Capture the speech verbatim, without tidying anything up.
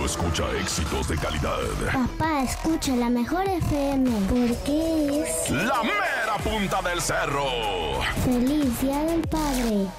escucha éxitos de calidad. Papá, escucha la mejor F M porque es La mera punta del cerro. Feliz Día del Padre.